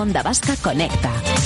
Onda Vasca Conecta.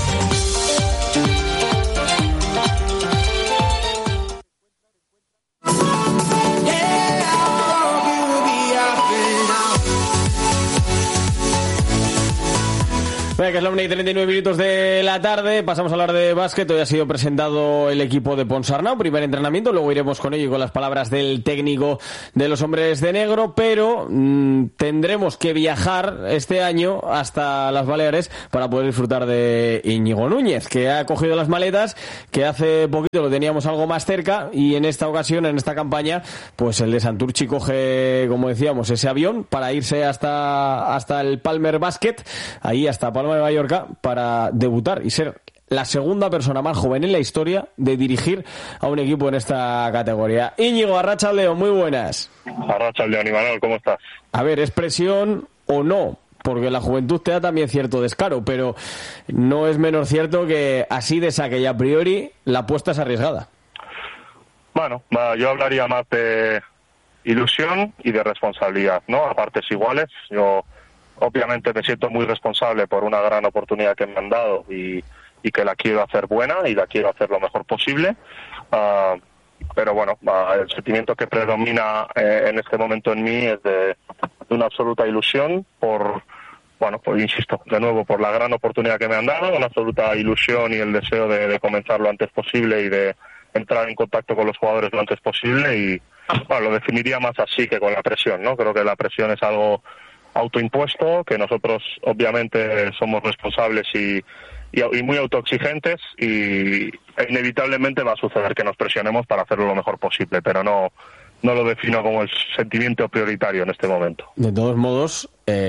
Venga, que es la 1:39 de la tarde, pasamos a hablar de básquet. Hoy ha sido presentado el equipo de Ponsarnau, primer entrenamiento, luego iremos con ello y con las palabras del técnico de los hombres de negro, pero tendremos que viajar este año hasta las Baleares para poder disfrutar de Íñigo Núñez, que ha cogido las maletas, que hace poquito lo teníamos algo más cerca, y en esta ocasión, en esta campaña, pues el de Santurchi coge, como decíamos, ese avión para irse hasta el Palmer Basket, ahí hasta Palma de Mallorca, para debutar y ser la segunda persona más joven en la historia de dirigir a un equipo en esta categoría. Íñigo, arratsaldeon, muy buenas. Arratsaldeon, Imanol, ¿cómo estás? A ver, ¿es presión o no? Porque la juventud te da también cierto descaro, pero no es menos cierto que así de saque y a priori la apuesta es arriesgada. Bueno, yo hablaría más de ilusión y de responsabilidad, ¿no? A partes iguales. Yo obviamente me siento muy responsable por una gran oportunidad que me han dado y que la quiero hacer buena y la quiero hacer lo mejor posible. Pero bueno, el sentimiento que predomina en este momento en mí es de una absoluta ilusión pues insisto, de nuevo, por la gran oportunidad que me han dado, una absoluta ilusión y el deseo de comenzar lo antes posible y de entrar en contacto con los jugadores lo antes posible y lo definiría más así que con la presión, ¿no? Creo que la presión es algo autoimpuesto, que nosotros obviamente somos responsables y muy autoexigentes y inevitablemente va a suceder que nos presionemos para hacerlo lo mejor posible, pero no lo defino como el sentimiento prioritario en este momento. De todos modos,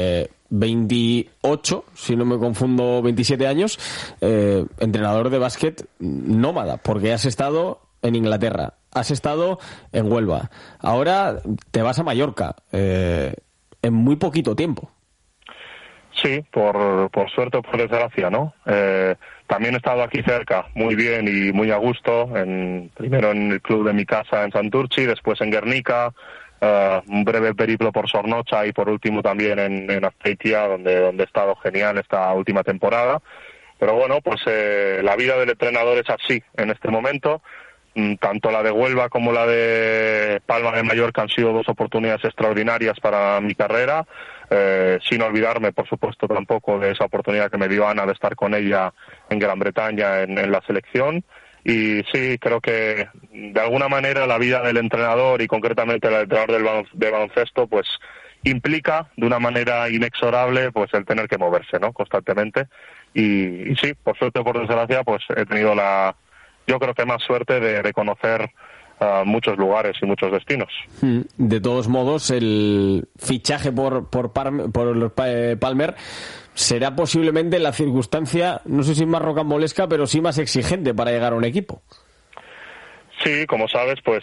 28, si no me confundo, 27 años, entrenador de básquet nómada, porque has estado en Inglaterra, has estado en Huelva, ahora te vas a Mallorca, en muy poquito tiempo. Sí, por suerte o por desgracia, ¿no? También he estado aquí cerca, muy bien y muy a gusto, primero en el club de mi casa en Santurchi, después en Guernica, un breve periplo por Sornocha y por último también en Azpeitia, donde he estado genial esta última temporada. Pero bueno, pues la vida del entrenador es así en este momento. Tanto la de Huelva como la de Palma de Mallorca han sido dos oportunidades extraordinarias para mi carrera, sin olvidarme, por supuesto, tampoco de esa oportunidad que me dio Ana de estar con ella en Gran Bretaña en la selección. Y sí, creo que de alguna manera la vida del entrenador y concretamente la del entrenador de baloncesto, pues implica de una manera inexorable pues el tener que moverse, ¿no? Constantemente. Y sí, por suerte o por desgracia, pues he tenido yo creo que más suerte de conocer muchos lugares y muchos destinos. De todos modos, el fichaje por Palmer será posiblemente la circunstancia, no sé si más rocambolesca, pero sí más exigente para llegar a un equipo. Sí, como sabes, pues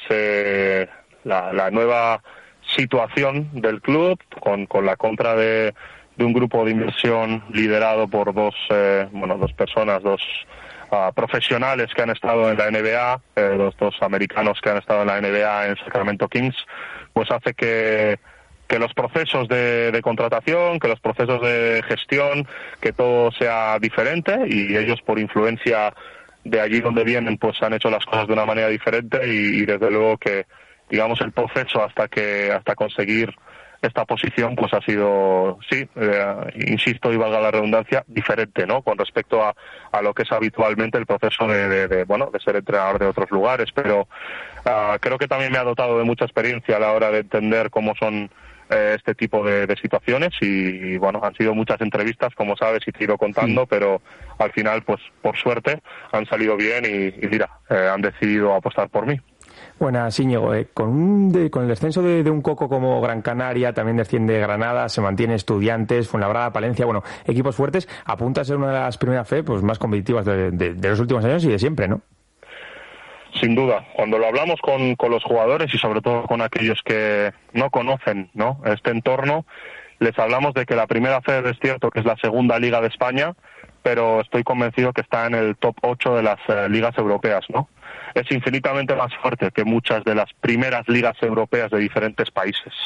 la nueva situación del club con la compra de un grupo de inversión liderado por dos personas, profesionales que han estado en la NBA, los dos americanos que han estado en la NBA en Sacramento Kings, pues hace que los procesos de contratación, que los procesos de gestión, que todo sea diferente y ellos por influencia de allí donde vienen pues han hecho las cosas de una manera diferente y desde luego que digamos el proceso hasta conseguir esta posición pues ha sido, sí, insisto y valga la redundancia, diferente, ¿no? Con respecto a lo que es habitualmente el proceso de ser entrenador de otros lugares, pero creo que también me ha dotado de mucha experiencia a la hora de entender cómo son este tipo de situaciones y bueno, han sido muchas entrevistas, como sabes, y te he ido contando, pero al final, pues por suerte, han salido bien y mira, han decidido apostar por mí. Buenas, Íñigo. Con el descenso de un coco como Gran Canaria, también desciende Granada, se mantiene Estudiantes, Fuenlabrada, Palencia, bueno, equipos fuertes, apunta a ser una de las primeras pues más competitivas de los últimos años y de siempre, ¿no? Sin duda. Cuando lo hablamos con los jugadores y sobre todo con aquellos que no conocen, ¿no?, este entorno, les hablamos de que la primera FED es cierto que es la segunda liga de España, pero estoy convencido que está en el top 8 de las ligas europeas, ¿no? Es infinitamente más fuerte que muchas de las primeras ligas europeas de diferentes países.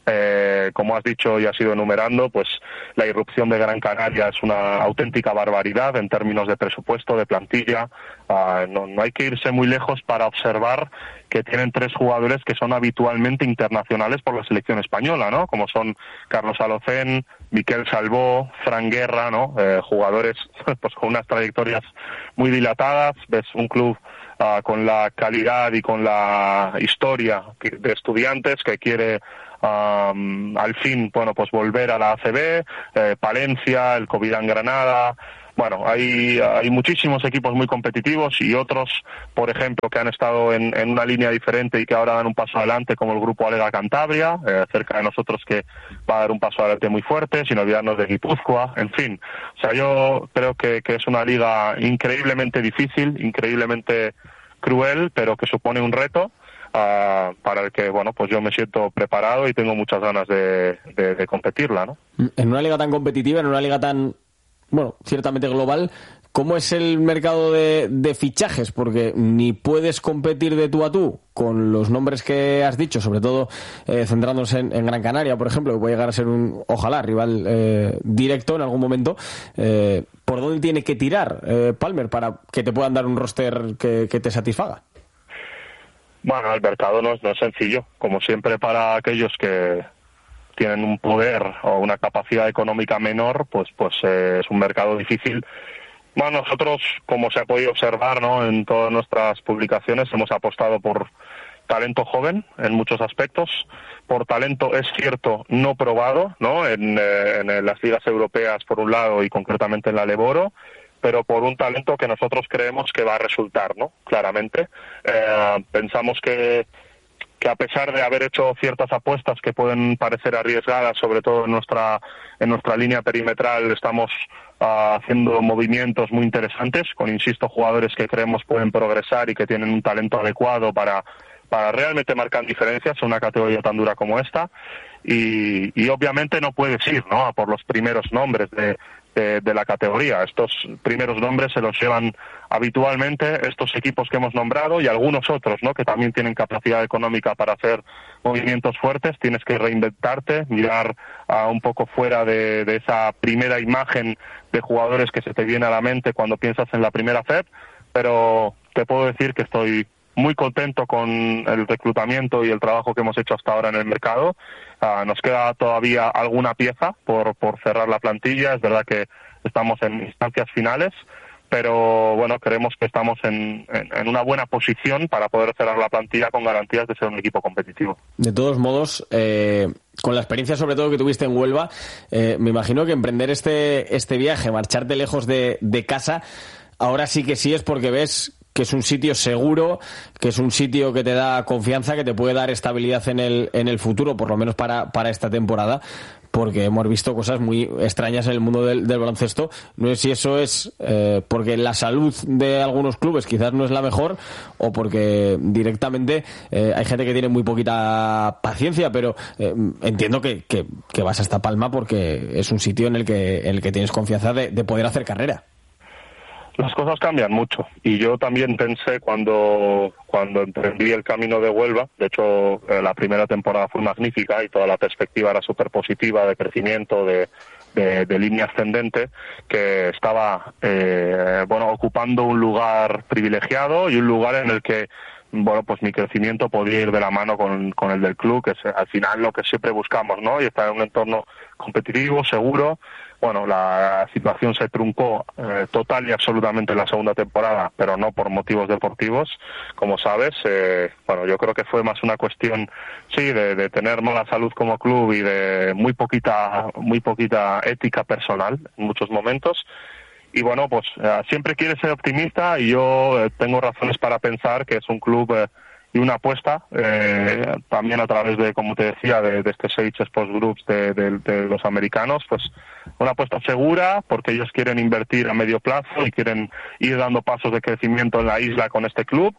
Como has dicho y has ido enumerando, pues la irrupción de Gran Canaria es una auténtica barbaridad en términos de presupuesto, de plantilla. No hay que irse muy lejos para observar que tienen 3 jugadores que son habitualmente internacionales por la selección española, ¿no? Como son Carlos Alocén, Miquel Salvó, Fran Guerra, ¿no? Jugadores pues con unas trayectorias muy dilatadas. Ves un club con la calidad y con la historia de Estudiantes que quiere al fin, bueno, pues volver a la ACB, Palencia, el Covirán Granada. Bueno, hay muchísimos equipos muy competitivos y otros, por ejemplo, que han estado en una línea diferente y que ahora dan un paso adelante, como el grupo Alega Cantabria, cerca de nosotros, que va a dar un paso adelante muy fuerte, sin olvidarnos de Guipúzcoa, en fin. O sea, yo creo que es una liga increíblemente difícil, increíblemente cruel, pero que supone un reto para el que, bueno, pues yo me siento preparado y tengo muchas ganas de competirla, ¿no? En una liga tan competitiva, en una liga tan, bueno, ciertamente global, ¿cómo es el mercado de fichajes? Porque ni puedes competir de tú a tú con los nombres que has dicho, sobre todo centrándonos en Gran Canaria, por ejemplo, que puede llegar a ser un, ojalá, rival directo en algún momento. ¿Por dónde tiene que tirar Palmer para que te puedan dar un roster que te satisfaga? Bueno, el mercado no es sencillo. Como siempre, para aquellos que tienen un poder o una capacidad económica menor, pues es un mercado difícil. Bueno, nosotros, como se ha podido observar, ¿no?, en todas nuestras publicaciones, hemos apostado por talento joven en muchos aspectos, por talento, es cierto, no probado, ¿no?, en las ligas europeas por un lado y concretamente en la Leboro, pero por un talento que nosotros creemos que va a resultar, ¿no?, claramente. Pensamos que a pesar de haber hecho ciertas apuestas que pueden parecer arriesgadas, sobre todo en nuestra línea perimetral, estamos haciendo movimientos muy interesantes con, insisto, jugadores que creemos pueden progresar y que tienen un talento adecuado para realmente marcar diferencias en una categoría tan dura como esta. Y obviamente no puedes ir, ¿no?, a por los primeros nombres de la categoría. Estos primeros nombres se los llevan habitualmente estos equipos que hemos nombrado y algunos otros, ¿no?, que también tienen capacidad económica para hacer movimientos fuertes. Tienes que reinventarte, mirar un poco fuera de esa primera imagen de jugadores que se te viene a la mente cuando piensas en la primera FEP, pero te puedo decir que estoy muy contento con el reclutamiento y el trabajo que hemos hecho hasta ahora en el mercado. Nos queda todavía alguna pieza por cerrar la plantilla. Es verdad que estamos en instancias finales, pero bueno, creemos que estamos en una buena posición para poder cerrar la plantilla con garantías de ser un equipo competitivo. De todos modos, con la experiencia sobre todo que tuviste en Huelva, me imagino que emprender este viaje, marcharte lejos de casa, ahora sí que sí es porque ves que es un sitio seguro, que es un sitio que te da confianza, que te puede dar estabilidad en el futuro, por lo menos para esta temporada, porque hemos visto cosas muy extrañas en el mundo del baloncesto. No sé si eso es porque la salud de algunos clubes quizás no es la mejor, o porque directamente hay gente que tiene muy poquita paciencia, pero entiendo que vas hasta Palma porque es un sitio en el que tienes confianza de poder hacer carrera. Las cosas cambian mucho y yo también pensé cuando emprendí el camino de Huelva, de hecho la primera temporada fue magnífica y toda la perspectiva era súper positiva de crecimiento, de línea ascendente, que estaba ocupando un lugar privilegiado y un lugar en el que pues mi crecimiento podía ir de la mano con el del club, que es al final lo que siempre buscamos, ¿no? Y estar en un entorno competitivo, seguro. Bueno, la situación se truncó total y absolutamente en la segunda temporada, pero no por motivos deportivos, como sabes. Yo creo que fue más una cuestión, sí, de tener mala salud como club y de muy poquita ética personal en muchos momentos. Y bueno, pues siempre quieres ser optimista y yo tengo razones para pensar que es un club y una apuesta, también a través de, como te decía, de este Sage Sports Groups de los americanos, pues una apuesta segura porque ellos quieren invertir a medio plazo y quieren ir dando pasos de crecimiento en la isla con este club.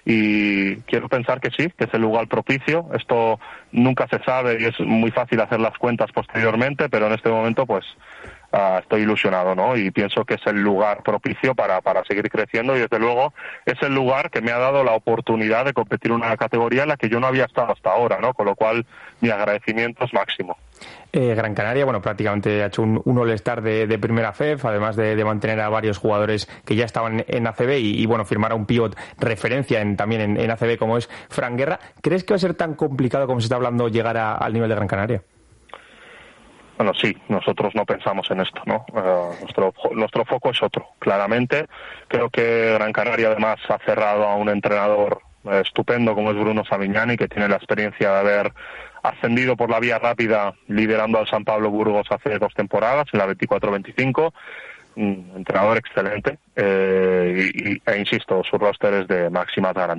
Y quiero pensar que sí, que es el lugar propicio. Esto nunca se sabe y es muy fácil hacer las cuentas posteriormente, pero en este momento pues estoy ilusionado, ¿no? Y pienso que es el lugar propicio para seguir creciendo, y desde luego es el lugar que me ha dado la oportunidad de competir en una categoría en la que yo no había estado hasta ahora, ¿no? Con lo cual mi agradecimiento es máximo. Gran Canaria, bueno, prácticamente ha hecho un All-Star de primera FEF, además de mantener a varios jugadores que ya estaban en ACB y bueno, firmar a un pívot referencia también en ACB como es Fran Guerra. ¿Crees que va a ser tan complicado como se está hablando llegar al nivel de Gran Canaria? Bueno, sí, nosotros no pensamos en esto, ¿no? Nuestro foco es otro, claramente. Creo que Gran Canaria además ha cerrado a un entrenador estupendo como es Bruno Savignani, que tiene la experiencia de haber ascendido por la vía rápida liderando al San Pablo Burgos hace 2 temporadas, en la 24-25. Entrenador excelente, e insisto, su roster es de máxima garantía.